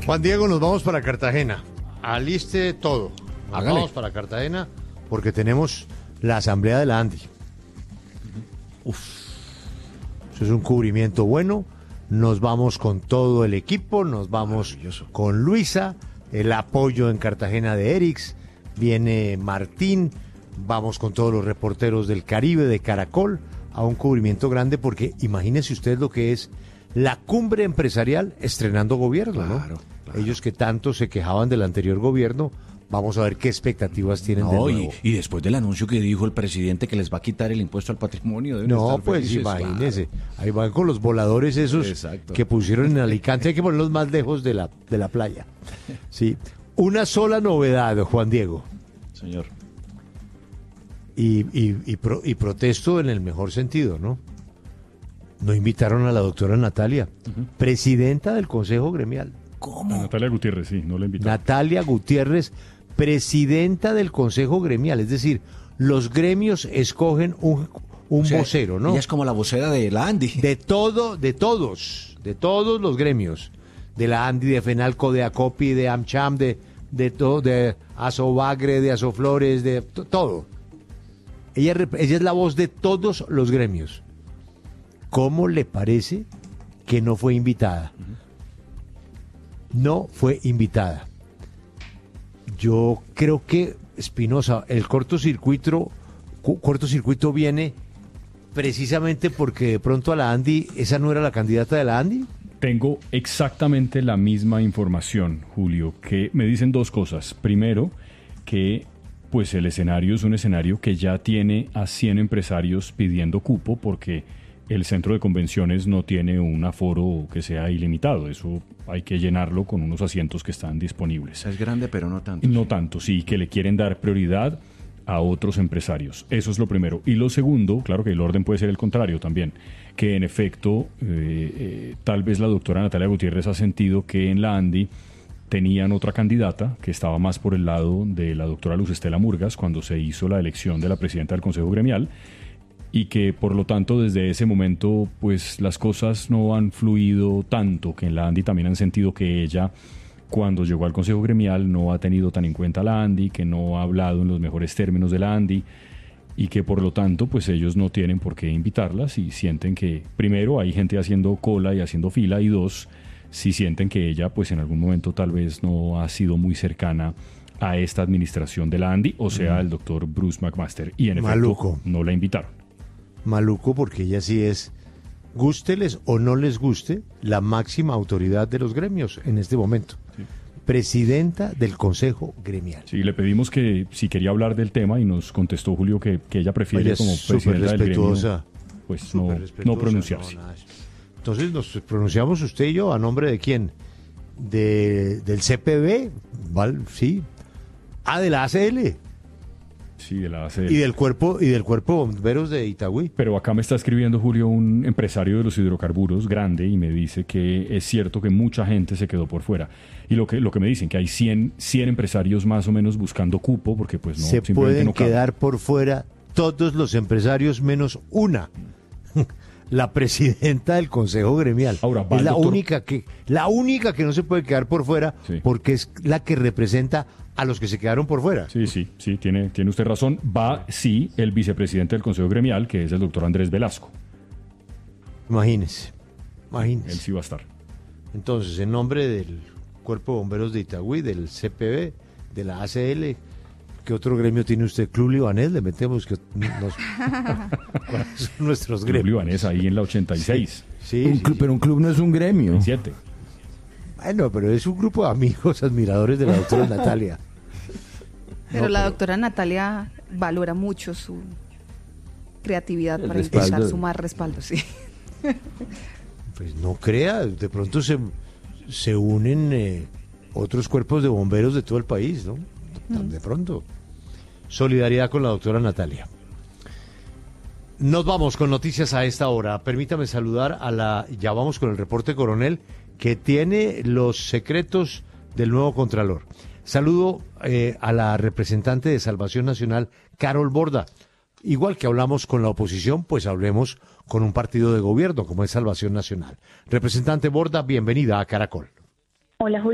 Juan Diego, nos vamos para Cartagena. Aliste todo. Nos Hágale. vamos para Cartagena porque tenemos la asamblea de la ANDI. Eso es un cubrimiento bueno. Nos vamos con todo el equipo, nos vamos con Luisa, el apoyo en Cartagena de Erix, viene Martín, vamos con todos los reporteros del Caribe, de Caracol, a un cubrimiento grande porque imagínense ustedes lo que es la cumbre empresarial estrenando gobierno, ¿no? Claro. Ellos que tanto se quejaban del anterior gobierno, vamos a ver qué expectativas tienen de No, nuevo. y después del anuncio que dijo el presidente que les va a quitar el impuesto al patrimonio. deben No, estar pues felices, imagínense, ahí van con los voladores esos Exacto. que pusieron en Alicante, hay que ponerlos más lejos de la playa. Sí, una sola novedad, Juan Diego, Claro. Señor. y protesto en el mejor sentido, ¿no? No invitaron a la doctora Natalia, presidenta del Consejo Gremial. ¿Cómo? Natalia Gutiérrez, sí, no la invitaron. Natalia Gutiérrez, presidenta del Consejo Gremial, es decir, los gremios escogen un O sea, vocero, ¿no? Ella es como la vocera de la Andy. De todos los gremios, de la ANDI, de FENALCO, de ACOPI, de AMCHAM, de todo, de ASOBAGRE, de ASOFLORES, de todo. Ella es la voz de todos los gremios. ¿Cómo le parece que no fue invitada? No fue invitada. Yo creo que, Espinosa, el cortocircuito viene precisamente porque de pronto a la ANDI, esa no era la candidata de la ANDI. Tengo exactamente la misma información, Julio, que me dicen dos cosas. Primero, que pues el escenario es un escenario que ya tiene a 100 empresarios pidiendo cupo porque el centro de convenciones no tiene un aforo que sea ilimitado. Eso hay que llenarlo con unos asientos que están disponibles. Es grande, pero no tanto. No tanto, sí, que le quieren dar prioridad a otros empresarios. Eso es lo primero. Y lo segundo, claro que el orden puede ser el contrario también, que en efecto, tal vez la doctora Natalia Gutiérrez ha sentido que en la ANDI tenían otra candidata que estaba más por el lado de la doctora Luz Estela Murgas cuando se hizo la elección de la presidenta del Consejo Gremial y que por lo tanto desde ese momento pues las cosas no han fluido tanto, que en la ANDI también han sentido que ella cuando llegó al Consejo Gremial no ha tenido tan en cuenta la ANDI, que no ha hablado en los mejores términos de la ANDI y que por lo tanto pues ellos no tienen por qué invitarlas y sienten que primero hay gente haciendo cola y haciendo fila y dos, si sienten que ella pues en algún momento tal vez no ha sido muy cercana a esta administración de la ANDI, o sea el doctor Bruce McMaster, y en efecto Maluco. no la invitaron. Maluco, porque ella sí es, gústeles o no les guste, la máxima autoridad de los gremios en este momento. Sí. Presidenta del Consejo Gremial. Sí, le pedimos que si quería hablar del tema y nos contestó Julio que ella prefiere Ella es como súper presidenta del gremio respetuosa. pues Súper no respetuosa, pronunciarse. no, nada de eso. Entonces nos pronunciamos usted y yo a nombre de quién, del CPB, ¿vale? Sí, de la ACL Sí, de la ACL. y del cuerpo de bomberos de Itagüí. Pero acá me está escribiendo Julio, un empresario de los hidrocarburos grande, y me dice que es cierto que mucha gente se quedó por fuera. Y lo que me dicen, que hay 100 empresarios más o menos buscando cupo, porque pues no, Se simplemente pueden no cabe. quedar por fuera todos los empresarios menos una. La presidenta del Consejo Gremial. Ahora, va es el la doctor- única que no se puede quedar por fuera, Sí. porque es la que representa a los que se quedaron por fuera. Sí, tiene usted razón. Va, sí, el vicepresidente del Consejo Gremial, que es el doctor Andrés Velasco. Imagínense. Él sí va a estar. Entonces, en nombre del Cuerpo de Bomberos de Itagüí, del CPB, de la ACL, ¿qué otro gremio tiene usted? Club Libanés, le metemos que ¿cuáles son nuestros Club gremios? Libanés ahí en la 86. Sí, sí. Pero un club no es un gremio. 7. Bueno, pero es un grupo de amigos, admiradores de la doctora Natalia. Pero la doctora Natalia valora mucho su creatividad El para respaldo. intentar sumar respaldo, sí. Pues no crea, de pronto se unen otros cuerpos de bomberos de todo el país, ¿no? De pronto. Solidaridad con la doctora Natalia. Nos vamos con noticias a esta hora. Permítame saludar ya vamos con el reporte coronel, que tiene los secretos del nuevo Contralor. Saludo a la representante de Salvación Nacional, Carol Borda. Igual que hablamos con la oposición, pues hablemos con un partido de gobierno como es Salvación Nacional. Representante Borda, bienvenida a Caracol. Hola, Julio.